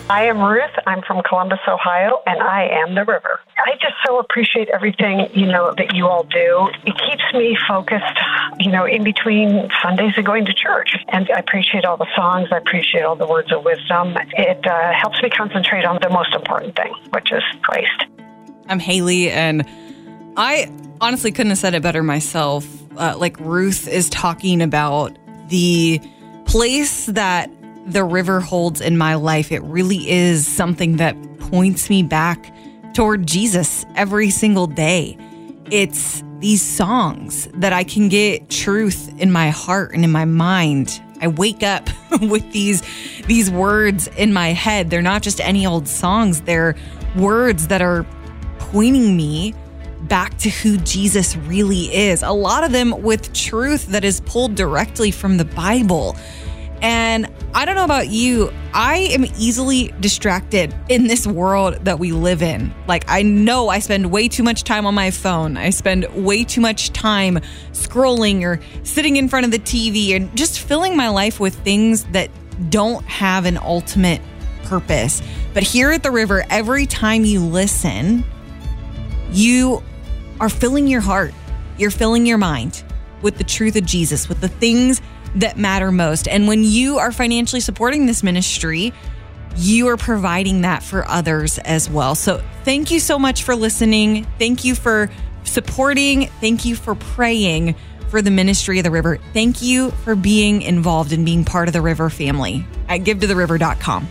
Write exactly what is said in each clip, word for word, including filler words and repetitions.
I am Ruth. I'm from Columbus, Ohio, and I am the river. I just so appreciate everything, you know, that you all do. It keeps me focused, you know, in between Sundays and going to church. And I appreciate all the songs. I appreciate all the words of wisdom. It uh, helps me concentrate on the most important thing, which is Christ. I'm Haley, and I honestly couldn't have said it better myself. Uh, like Ruth is talking about the place that the river holds in my life. It really is something that points me back toward Jesus every single day. It's these songs that I can get truth in my heart and in my mind. I wake up with these these words in my head. They're not just any old songs. They're words that are pointing me back to who Jesus really is. A lot of them with truth that is pulled directly from the Bible. And I don't know about you, I am easily distracted in this world that we live in. Like, I know I spend way too much time on my phone. I spend way too much time scrolling or sitting in front of the T V and just filling my life with things that don't have an ultimate purpose. But here at the river, every time you listen, you are filling your heart, you're filling your mind with the truth of Jesus, with the things that matter most. And when you are financially supporting this ministry, you are providing that for others as well. So thank you so much for listening. Thank you for supporting. Thank you for praying for the ministry of the river. Thank you for being involved and being part of the River family at give to the river dot com.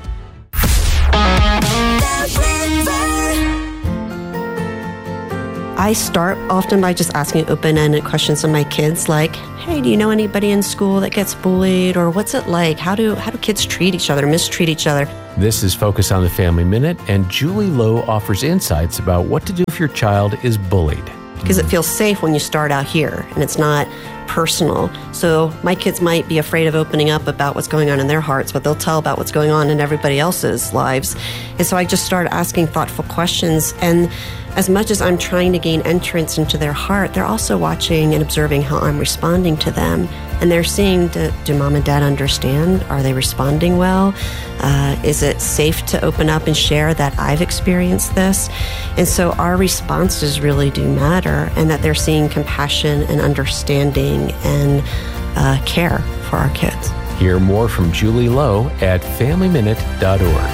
I start often by just asking open-ended questions of my kids, like, hey, do you know anybody in school that gets bullied? Or what's it like? How do how do kids treat each other, mistreat each other? This is Focus on the Family Minute, and Julie Lowe offers insights about what to do if your child is bullied. Because it feels safe when you start out here, and it's not personal. So my kids might be afraid of opening up about what's going on in their hearts, but they'll tell about what's going on in everybody else's lives. And so I just started asking thoughtful questions. And as much as I'm trying to gain entrance into their heart, they're also watching and observing how I'm responding to them. And they're seeing, do, do mom and dad understand? Are they responding well? Uh, is it safe to open up and share that I've experienced this? And so our responses really do matter, and that they're seeing compassion and understanding and uh, care for our kids. Hear more from Julie Lowe at family minute dot org.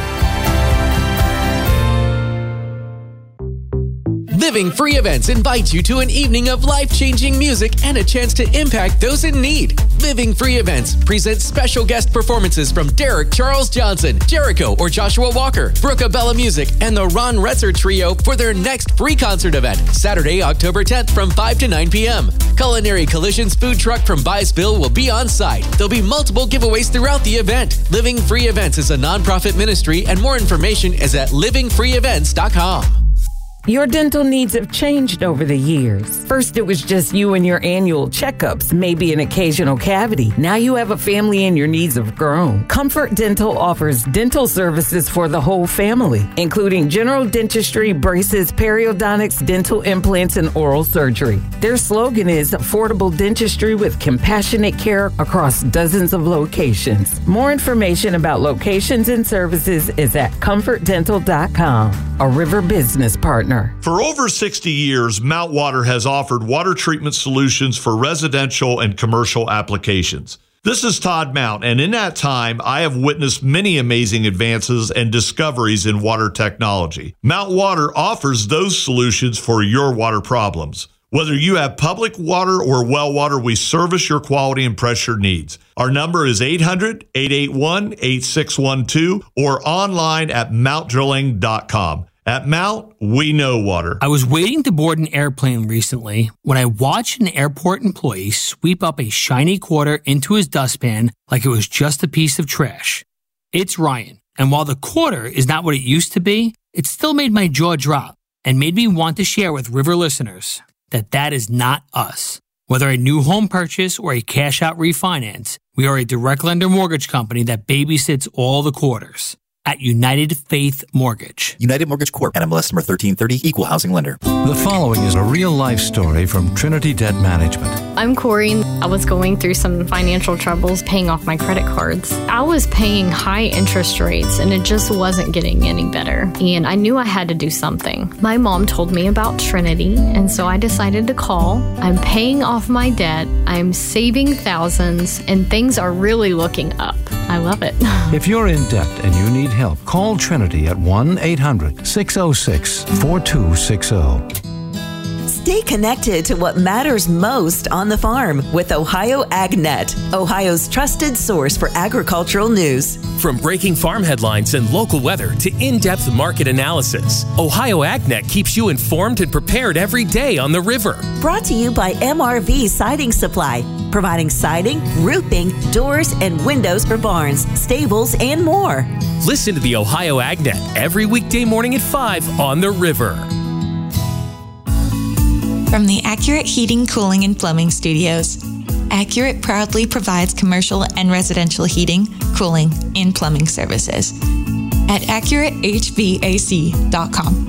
Living Free Events invites you to an evening of life-changing music and a chance to impact those in need. Living Free Events presents special guest performances from Derek Charles Johnson, Jericho or Joshua Walker, Brookabella Music, and the Ron Retzer Trio for their next free concert event, Saturday, October tenth from five to nine p.m. Culinary Collisions food truck from Byesville will be on site. There'll be multiple giveaways throughout the event. Living Free Events is a nonprofit ministry, and more information is at living free events dot com. Your dental needs have changed over the years. First, it was just you and your annual checkups, maybe an occasional cavity. Now you have a family and your needs have grown. Comfort Dental offers dental services for the whole family, including general dentistry, braces, periodontics, dental implants, and oral surgery. Their slogan is affordable dentistry with compassionate care across dozens of locations. More information about locations and services is at comfort dental dot com, a River business partner. For over sixty years, Mount Water has offered water treatment solutions for residential and commercial applications. This is Todd Mount, and in that time, I have witnessed many amazing advances and discoveries in water technology. Mount Water offers those solutions for your water problems. Whether you have public water or well water, we service your quality and pressure needs. Our number is eight hundred, eight eight one, eight six one two or online at mount drilling dot com. At Mount, we know water. I was waiting to board an airplane recently when I watched an airport employee sweep up a shiny quarter into his dustpan like it was just a piece of trash. It's Ryan, and while the quarter is not what it used to be, it still made my jaw drop and made me want to share with River listeners that that is not us. Whether a new home purchase or a cash-out refinance, we are a direct lender mortgage company that babysits all the quarters. at United Faith Mortgage. United Mortgage Corp. N M L S number thirteen thirty, Equal Housing Lender. The following is a real-life story from Trinity Debt Management. I'm Corey. I was going through some financial troubles paying off my credit cards. I was paying high interest rates and it just wasn't getting any better. And I knew I had to do something. My mom told me about Trinity, and so I decided to call. I'm paying off my debt. I'm saving thousands, and things are really looking up. I love it. If you're in debt and you need help, call Trinity at one eight hundred six oh six four two six oh. Stay connected to what matters most on the farm with Ohio AgNet, Ohio's trusted source for agricultural news. From breaking farm headlines and local weather to in-depth market analysis, Ohio AgNet keeps you informed and prepared every day on the river. Brought to you by M R V Siding Supply, providing siding, roofing, doors, and windows for barns, stables, and more. Listen to the Ohio AgNet every weekday morning at five on the river. From the Accurate Heating, Cooling, and Plumbing Studios, Accurate proudly provides commercial and residential heating, cooling, and plumbing services at accurate h v a c dot com.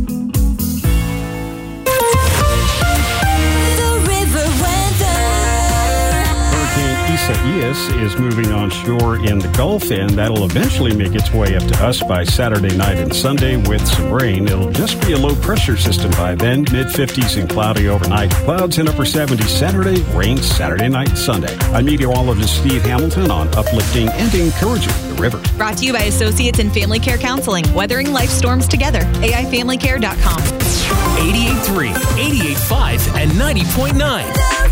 Isaias is moving on shore in the Gulf, and that'll eventually make its way up to us by Saturday night and Sunday with some rain. It'll just be a low-pressure system by then, mid-fifties and cloudy overnight. Clouds in upper seventies Saturday, rain Saturday night and Sunday. I'm meteorologist Steve Hamilton on uplifting and encouraging the river. Brought to you by Associates in Family Care Counseling, weathering life storms together. A I family care dot com. eighty-eight point three, eighty-eight point five, and ninety point nine.